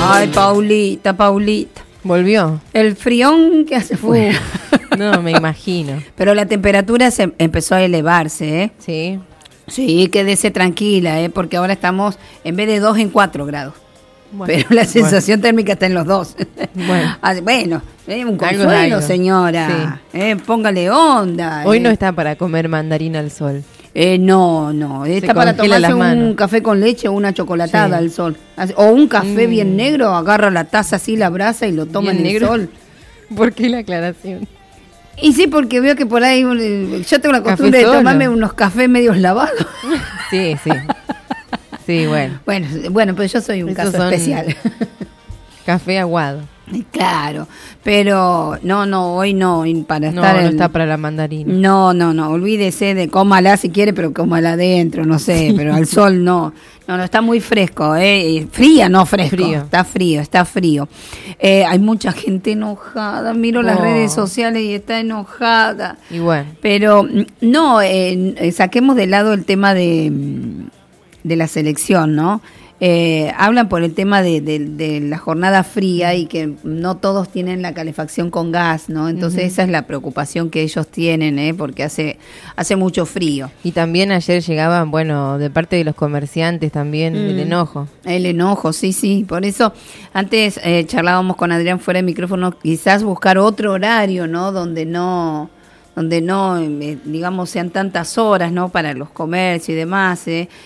Ay, Paulita. ¿Volvió? El frión que hace fue. No, me imagino. Pero la temperatura se empezó a elevarse, ¿eh? Sí. Sí, quédese tranquila, porque ahora estamos en vez de 2 en 4 grados. Bueno, pero la sensación térmica está en los 2. Bueno, Un consuelo, señora. Sí. Póngale onda. Hoy no está para comer mandarina al sol. No. Está para tomarse un café con leche o una chocolatada al sol. O un café bien negro, agarra la taza así, la brasa y lo toma en el sol. ¿Por qué la aclaración? Y sí, porque veo que por ahí yo tengo la costumbre de tomarme unos cafés medios lavados. Sí. Sí, bueno. Bueno, pues yo soy un caso especial. Café aguado. Claro, pero no, hoy no, para estar no está para la mandarina. No, olvídese de cómala si quiere, pero cómala adentro, no sé, pero al sol no, está muy fresco, fría, no fresco, está frío. Hay mucha gente enojada, miro las redes sociales y está enojada. Y bueno. Pero no, saquemos de lado el tema de la selección, ¿no? Hablan por el tema de la jornada fría y que no todos tienen la calefacción con gas, ¿no? Entonces esa es la preocupación que ellos tienen, porque hace mucho frío. Y también ayer llegaban, de parte de los comerciantes también el enojo. El enojo, sí. Por eso antes charlábamos con Adrián fuera de micrófono, quizás buscar otro horario, ¿no? Donde no digamos, sean tantas horas, ¿no? Para los comercios y demás.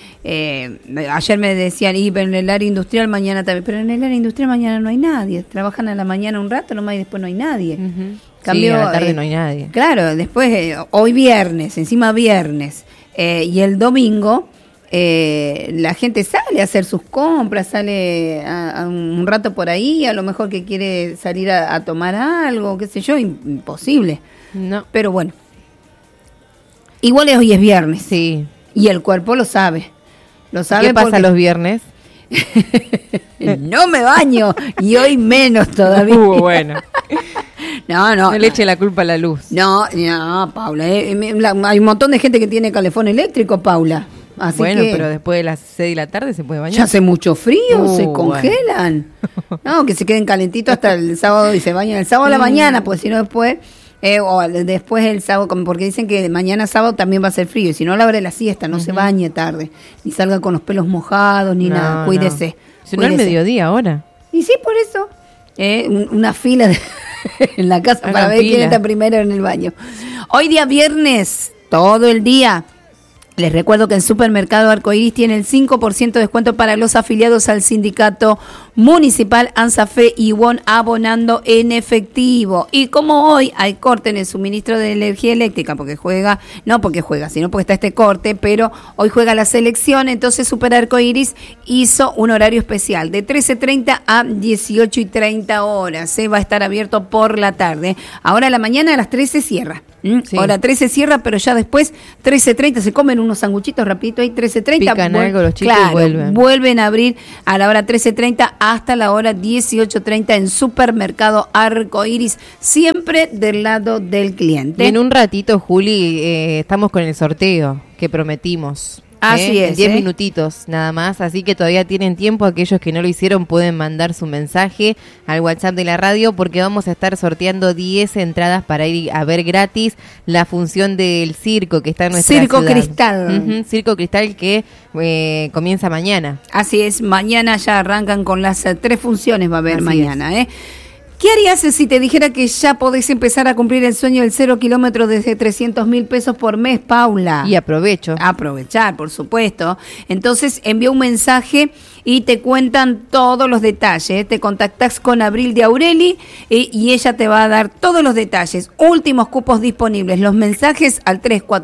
Ayer me decían, pero en el área industrial mañana también. Pero en el área industrial mañana no hay nadie. Trabajan a la mañana un rato nomás y después no hay nadie. Cambio, a la tarde no hay nadie. Claro, después, hoy viernes, encima viernes, y el domingo, la gente sale a hacer sus compras, sale a un rato por ahí, a lo mejor que quiere salir a tomar algo, qué sé yo, imposible. No. Pero bueno, igual hoy es viernes. Sí. Y el cuerpo lo sabe. ¿Qué pasa los viernes? No me baño y hoy menos todavía. Bueno. No le eche la culpa a la luz. No, Paula. Hay un montón de gente que tiene calefón eléctrico, Paula. Así pero después de las 6 de la tarde se puede bañar. Ya hace mucho frío, se congelan. No, que se queden calentitos hasta el sábado y se bañan el sábado a la mañana, pues si no después... o después el sábado, porque dicen que mañana sábado también va a ser frío, y si no, a la hora de la siesta, no se bañe tarde, ni salga con los pelos mojados, ni nada, cuídese. Si no, el mediodía ahora. Y sí, por eso, una fila en la casa para ver quién está primero en el baño. Hoy día viernes, todo el día. Les recuerdo que el Supermercado Arcoiris tiene el 5% de descuento para los afiliados al sindicato municipal ANSAFE y WON abonando en efectivo. Y como hoy hay corte en el suministro de energía eléctrica, no porque juega, sino porque está este corte, pero hoy juega la selección, entonces Super Arcoiris hizo un horario especial de 13:30 a 18:30 horas. Va a estar abierto por la tarde. Ahora a la mañana a las 13 cierra. Sí. Ahora 13 cierra, pero ya después 13:30 se comen unos sanguchitos rapidito ahí, 13:30. Pican algo los chicos y vuelven a abrir a la hora 13:30 hasta la hora 18:30 en Supermercado Arcoiris, siempre del lado del cliente. Y en un ratito, Juli, estamos con el sorteo que prometimos. Así es. 10 minutitos nada más, así que todavía tienen tiempo. Aquellos que no lo hicieron pueden mandar su mensaje al WhatsApp de la radio, porque vamos a estar sorteando 10 entradas para ir a ver gratis la función del circo que está en nuestra Circo ciudad. Cristal. Circo Cristal que comienza mañana. Así es, mañana ya arrancan con las 3 funciones, va a haber mañana, ¿Qué harías si te dijera que ya podés empezar a cumplir el sueño del 0 kilómetros desde 300.000 pesos por mes, Paula? Y aprovecho. Aprovechar, por supuesto. Entonces envía un mensaje y te cuentan todos los detalles. Te contactás con Abril de Aureli y ella te va a dar todos los detalles. Últimos cupos disponibles. Los mensajes al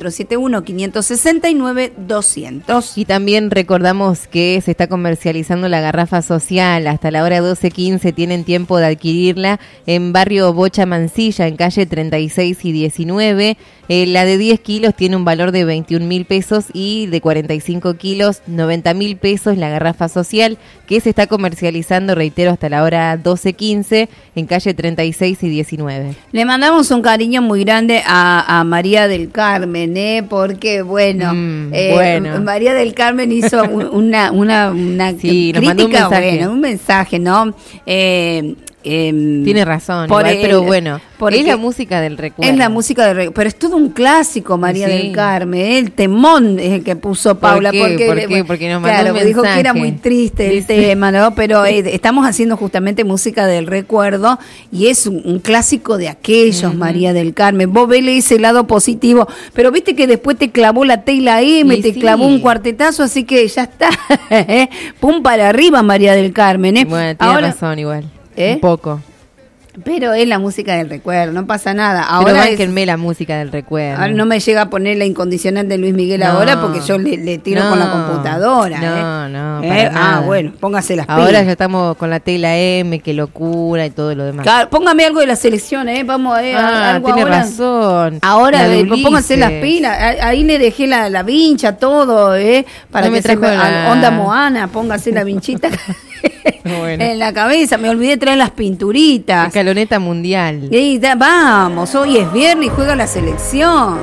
3471-569-200. Y también recordamos que se está comercializando la garrafa social. Hasta la hora 12:15 tienen tiempo de adquirirla en barrio Bocha Mansilla, en calle 36 y 19. La de 10 kilos tiene un valor de 21.000 pesos y de 45 kilos, 90.000 pesos la garrafa social. social que se está comercializando, reitero, hasta la hora 12:15 en calle 36 y 19. Le mandamos un cariño muy grande a María del Carmen, porque bueno, María del Carmen hizo una sí, crítica, un mensaje, ¿no? Tiene razón, igual, pero bueno, es la música del recuerdo. Es la música del recuerdo, pero es todo un clásico, María del Carmen, el temón es el que puso Paula. ¿Por qué? Porque nos mandó un mensaje. Dijo que era muy triste el tema, ¿no? Pero estamos haciendo justamente música del recuerdo y es un clásico de aquellos, María del Carmen. Vos vele ese lado positivo, pero viste que después te clavó la T y la M, te clavó un cuartetazo, así que ya está. Pum para arriba, María del Carmen. Bueno, tiene razón igual. Un poco. Pero es la música del recuerdo, no pasa nada. Ahora bánquenme la música del recuerdo. Ahora no me llega a poner la incondicional de Luis Miguel ahora porque yo le tiro con la computadora. No. Bueno, póngase las pilas. Ahora ya estamos con la T y la M, que locura y todo lo demás. Claro, póngame algo de la selección, vamos a ver. Tiene razón. Ahora pónganse las pilas. Ahí le dejé la vincha, todo, para que se onda Moana, póngase la vinchita. Bueno. En la cabeza, me olvidé traer las pinturitas. Escaloneta mundial. Y vamos, hoy es viernes y juega la selección.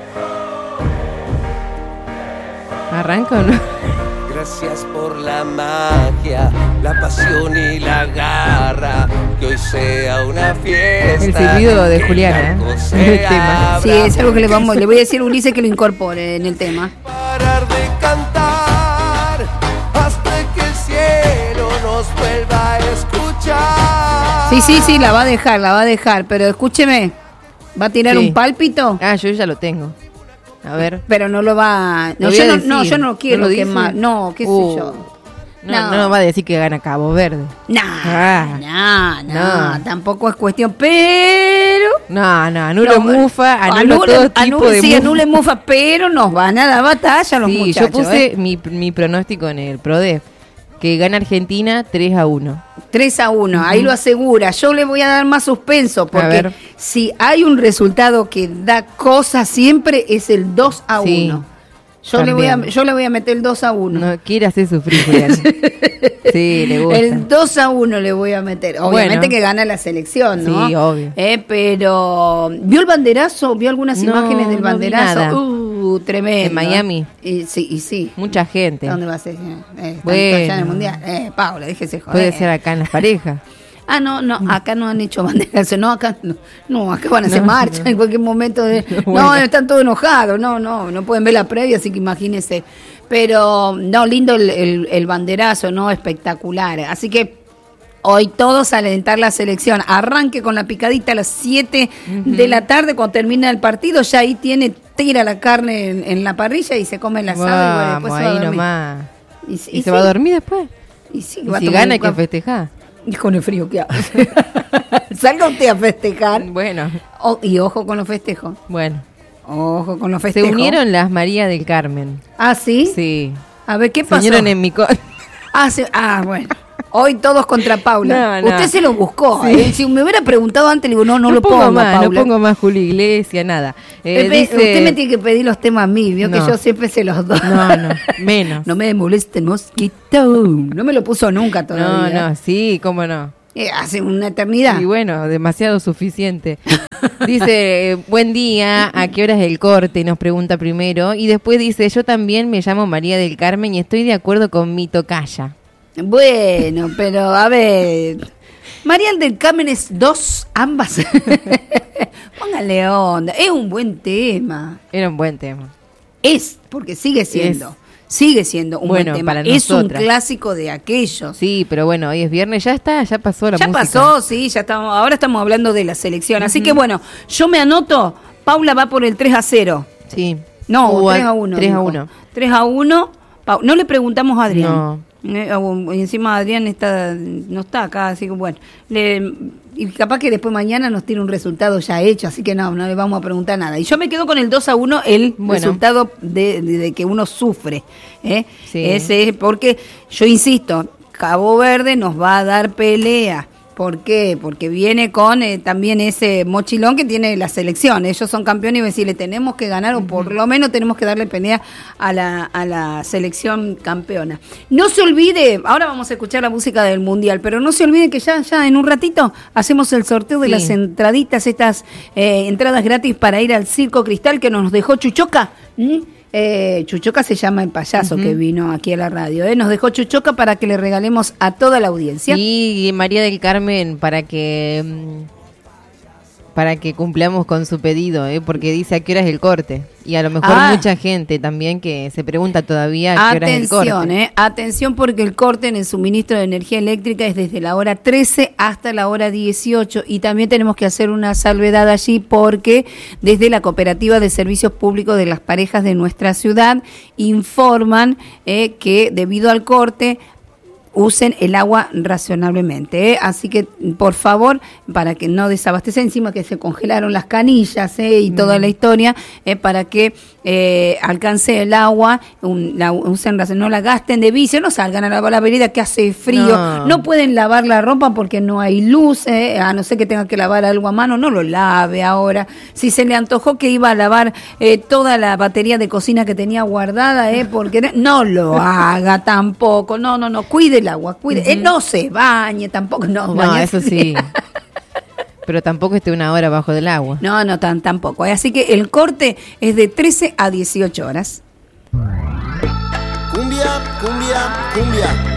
¿Arranca o no? Gracias por la magia, la pasión y la garra, que hoy sea una fiesta. El silbido de Juliana, el tema. Sí, es algo que le voy a decir a Ulises que lo incorpore en el tema. Parar de cantar hasta que el cielo nos vuelva a escuchar. Sí, la va a dejar, pero escúcheme, ¿va a tirar un pálpito? Yo ya lo tengo. A ver. Pero no lo va... yo no quiero quemar. No, qué sé yo. No va a decir que gana Cabo Verde. No, tampoco es cuestión, pero... Anulo Mufa, anulo todo tipo de mufa. Anule Mufa, pero nos van a dar batalla los muchachos. Yo puse mi pronóstico en el PRODEF, que gana Argentina 3-1. 3-1, ahí lo asegura. Yo le voy a dar más suspenso, porque si hay un resultado que da cosas siempre es el 2-1. Sí, yo le voy a meter el 2-1. No quiere hacer sufrir, Julián. Sí, le gusta. El 2-1 le voy a meter. Obviamente que gana la selección, ¿no? Sí, obvio. Pero, ¿vio el banderazo? ¿Vio algunas imágenes del banderazo? Tremendo. En Miami. Sí. Mucha gente. ¿Dónde va a ser? Bueno. Ya en el Mundial. Paula, déjese joder. Puede ser acá en las parejas. No, acá no han hecho banderazo, acá van a hacer marcha en cualquier momento. Están todos enojados, no pueden ver la previa, así que imagínense. Pero, lindo el banderazo, espectacular. Así que hoy todos a alentar la selección. Arranque con la picadita a las 7 de la tarde, cuando termina el partido, ya ahí tira la carne en la parrilla y se come el asado. Y después se va a dormir. Nomás. ¿Y se va a dormir después? Y si gana hay que festejar. Y con el frío que hace. Salga usted a festejar. Bueno. Y ojo con los festejos. Bueno. Ojo con los festejos. Se unieron las María del Carmen. ¿Ah, sí? Sí. A ver, ¿qué pasó? Se unieron en mi... bueno. Hoy todos contra Paula. No. Usted se lo buscó. Sí. Si me hubiera preguntado antes, le digo, no lo pongo más, Paula. No pongo más Julio Iglesias, nada. Usted me tiene que pedir los temas a mí, vio que yo siempre se los doy. No, menos. No me moleste el mosquito. No me lo puso nunca todavía. No, sí, cómo no. Hace una eternidad. Y bueno, demasiado suficiente. Dice, buen día, ¿a qué hora es el corte? Nos pregunta primero. Y después dice, yo también me llamo María del Carmen y estoy de acuerdo con mi tocaya. Bueno, pero a ver, María del Carmen es ambas. Póngale onda, es un buen tema. Era un buen tema. Porque sigue siendo un buen tema. Para es nosotras. Un clásico de aquellos. Sí, pero bueno, hoy es viernes, ya pasó la música. Ya pasó, sí, ahora estamos hablando de la selección. Así que bueno, yo me anoto, Paula va por el 3-0. Sí. No, 3-1. 3-1. 3-1. No le preguntamos a Adrián. No. Y encima Adrián no está acá, así que bueno, y capaz que después mañana nos tiene un resultado ya hecho, así que no le vamos a preguntar nada. Y yo me quedo con el 2-1, el resultado de que uno sufre, Sí. Ese es porque, yo insisto, Cabo Verde nos va a dar pelea, ¿Por qué? Porque viene con también ese mochilón que tiene la selección. Ellos son campeones y decirle tenemos que ganar o por lo menos tenemos que darle pelea a la selección campeona. No se olvide, ahora vamos a escuchar la música del Mundial, pero no se olvide que ya en un ratito hacemos el sorteo de las entraditas, estas entradas gratis para ir al Circo Cristal que nos dejó Chuchoca. Chuchoca se llama el payaso que vino aquí a la radio, nos dejó Chuchoca para que le regalemos a toda la audiencia. Y María del Carmen para que cumplamos con su pedido, porque dice a qué hora es el corte. Y a lo mejor mucha gente también que se pregunta todavía a qué hora es el corte. Atención, porque el corte en el suministro de energía eléctrica es desde la hora 13 hasta la hora 18. Y también tenemos que hacer una salvedad allí porque desde la Cooperativa de Servicios Públicos de las Parejas de nuestra ciudad informan que debido al corte usen el agua razonablemente, así que por favor, para que no desabastecen, encima que se congelaron las canillas y toda la historia, para que alcance el agua, usen no la gasten de vicio, no salgan a lavar la vereda que hace frío, no pueden lavar la ropa porque no hay luz, a no ser que tenga que lavar algo a mano, no lo lave ahora. Si se le antojó que iba a lavar toda la batería de cocina que tenía guardada, porque no lo haga tampoco, no, cuide el agua, cuide, no se bañe tampoco, no, eso sí. Pero tampoco esté una hora bajo del agua. No, tampoco. Así que el corte es de 13 a 18 horas. Cumbia, cumbia, cumbia.